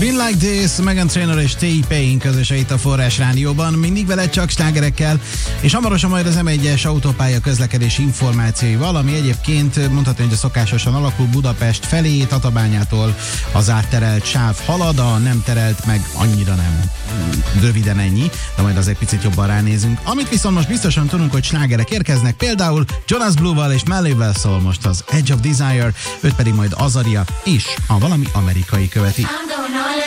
Been Like This, Meghan Trainor és T-Pain közöse itt a Forrás Rádióban, mindig veled csak slágerekkel, és hamarosan majd az M1-es autópálya közlekedési információival, ami egyébként mondhatni, hogy a szokásosan alakul Budapest felé, Tatabányától az átterelt sáv halad, a nem terelt meg annyira nem. Röviden ennyi, de majd azért picit jobban ránézünk. Amit viszont most biztosan tudunk, hogy slágerek érkeznek, például Jonas Blue-val és Melly-vel szól most az Edge of Desire, őt pedig majd Azaria és a valami amerikai követi.